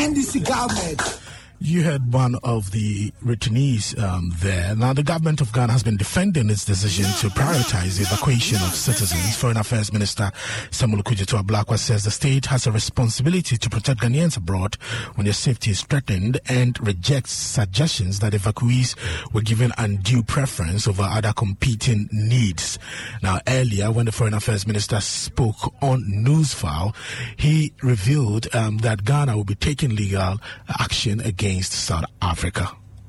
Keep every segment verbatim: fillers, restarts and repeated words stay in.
N D C government. You heard one of the returnees um, there. Now, the government of Ghana has been defending its decision to prioritize the evacuation of citizens. Foreign Affairs Minister Samuel Okudzeto Ablakwa says the state has a responsibility to protect Ghanaians abroad when their safety is threatened, and rejects suggestions that evacuees were given undue preference over other competing needs. Now, earlier, when the Foreign Affairs Minister spoke on Newsfile, he revealed um, that Ghana will be taking legal action against South Africa.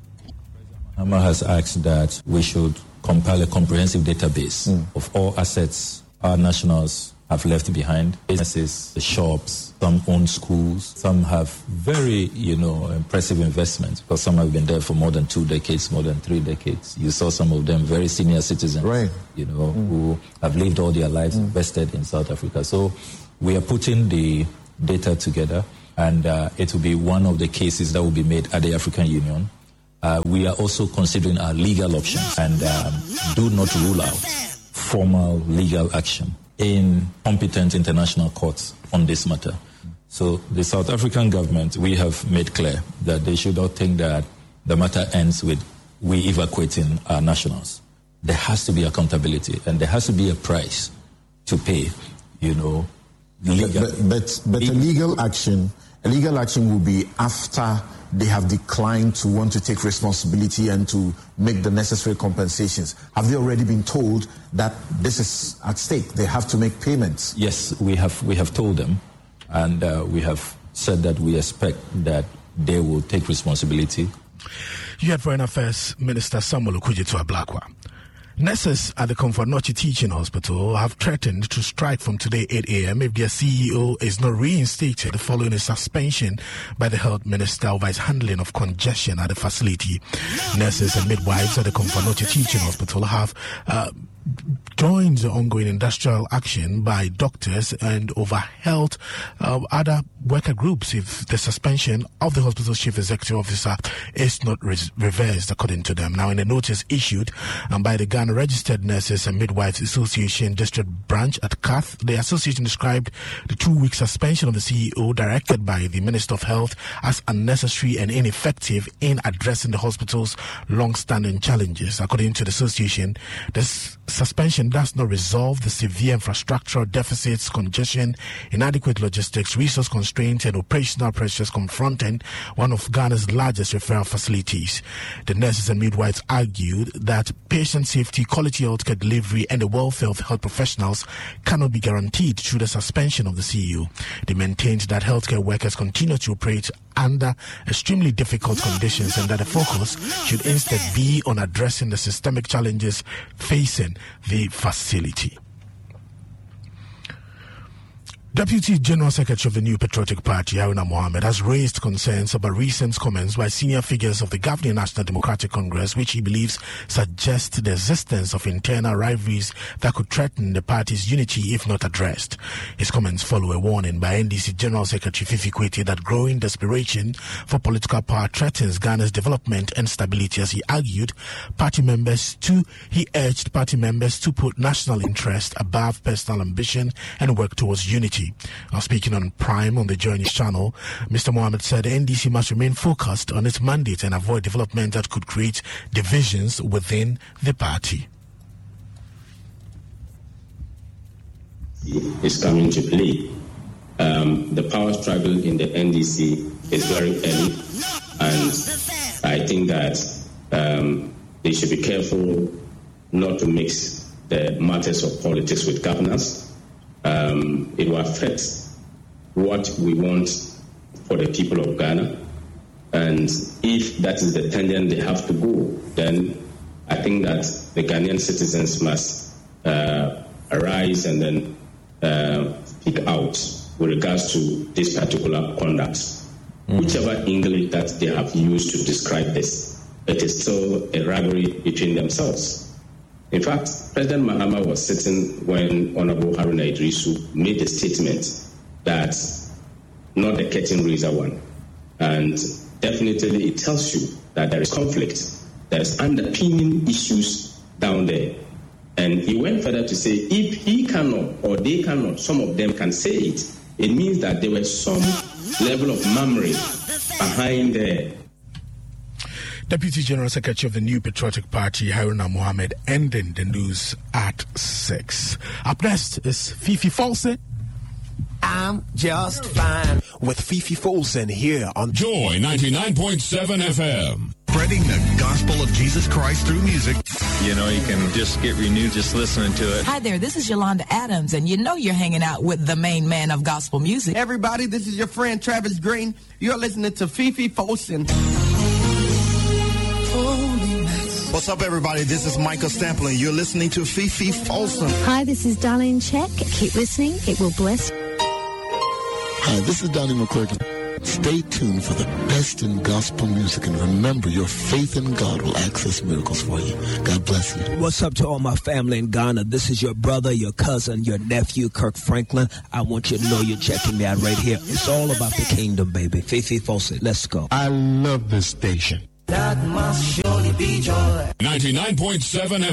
Mahama has asked that we should compile a comprehensive database mm. of all assets our nationals have left behind. Businesses, the shops, some own schools, some have very, you know, impressive investments, because some have been there for more than two decades, more than three decades. You saw some of them very senior citizens, right. you know, mm. who have lived all their lives mm. invested in South Africa. So we are putting the data together, and uh, it will be one of the cases that will be made at the African Union. Uh, we are also considering our legal options, and um, do not rule out formal legal action in competent international courts on this matter. So the South African government, we have made clear that they should not think that the matter ends with we evacuating our nationals. There has to be accountability, and there has to be a price to pay, you know. Legal. But, but, but a legal action, a legal action will be after they have declined to want to take responsibility and to make the necessary compensations. Have they already been told that this is at stake? They have to make payments. Yes, we have. We have told them, and uh, we have said that we expect that they will take responsibility. You had Foreign Affairs Minister Samuel Okudzeto Ablakwa. Nurses at the Comfort Noche Teaching Hospital have threatened to strike from today eight a.m. if their C E O is not reinstated following a suspension by the health minister over his handling of congestion at the facility. Nurses and midwives at the Comfort Noche Teaching Hospital have uh, joined the ongoing industrial action by doctors and over health uh, other worker groups if the suspension of the hospital's chief executive officer is not re- reversed, according to them. Now, in a notice issued um, by the Ghana Registered Nurses and Midwives Association District Branch at C A Th, the association described the two-week suspension of the C E O directed by the Minister of Health as unnecessary and ineffective in addressing the hospital's long-standing challenges. According to the association, this suspension does not resolve the severe infrastructural deficits, congestion, inadequate logistics, resource constraints, and operational pressures confronting one of Ghana's largest referral facilities. The nurses and midwives argued that patient safety, quality healthcare delivery, and the welfare of health professionals cannot be guaranteed through the suspension of the C E O. They maintained that healthcare workers continue to operate under extremely difficult conditions, and that the focus should instead be on addressing the systemic challenges facing the facility. Deputy General Secretary of the New Patriotic Party, Haruna Mohammed, has raised concerns about recent comments by senior figures of the governing National Democratic Congress, which he believes suggest the existence of internal rivalries that could threaten the party's unity if not addressed. His comments follow a warning by N D C General Secretary Fifi Kwete that growing desperation for political power threatens Ghana's development and stability. As he argued, party members to he urged party members to put national interest above personal ambition and work towards unity. Now, speaking on Prime on the Journey channel, Mister Mohammed said the N D C must remain focused on its mandate and avoid development that could create divisions within the party. Is coming to play. Um, the power struggle in the N D C is very early, and I think that um, they should be careful not to mix the matters of politics with governance. Um, it will affect what we want for the people of Ghana. And if that is the tangent they have to go, then I think that the Ghanaian citizens must uh, arise and then uh, speak out with regards to this particular conduct. Mm-hmm. Whichever English that they have used to describe this, it is still a rivalry between themselves. In fact, President Mahama was sitting when Honorable Haruna Iddrisu made the statement that not the curtain raiser one. And definitely it tells you that there is conflict, there is underpinning issues down there. And he went further to say, if he cannot or they cannot, some of them can say it, it means that there was some level of murmuring behind there. Deputy General Secretary of the New Patriotic Party, Haruna Mohammed, ending the news at six. Up next is Fifi Folsen. I'm just fine with Fifi Folsen here on Joy ninety-nine point seven F M. Spreading the gospel of Jesus Christ through music. You know, you can just get renewed just listening to it. Hi there, this is Yolanda Adams, and you know you're hanging out with the main man of gospel music. Everybody, this is your friend Travis Green. You're listening to Fifi Folsen. What's up, everybody? This is Michael Stamplin. You're listening to Fifi Folsen. Hi, this is Darlene Check. Keep listening. It will bless. Hi, this is Donnie McClurkin. Stay tuned for the best in gospel music, and remember, your faith in God will access miracles for you. God bless you. What's up to all my family in Ghana? This is your brother, your cousin, your nephew, Kirk Franklin. I want you to know you're checking me out right here. It's all about the kingdom, baby. Fifi Folsen, let's go. I love this station. That must surely be joy. ninety-nine point seven F M.